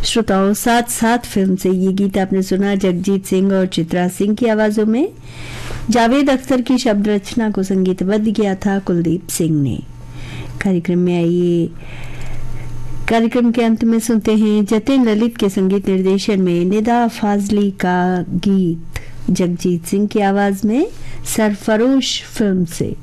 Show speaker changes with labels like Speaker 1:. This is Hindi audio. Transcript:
Speaker 1: श्रोताओं, साथ साथ फिल्म से ये गीत आपने सुना जगजीत सिंह और चित्रा सिंह की आवाजों में। जावेद अख्तर की शब्द रचना को संगीतबद्ध किया था कुलदीप सिंह ने। कार्यक्रम में आइए, कार्यक्रम के अंत में सुनते हैं जतिन ललित के संगीत निर्देशन में निदा फाजली का गीत जगजीत सिंह की आवाज में सरफरोश फिल्म से।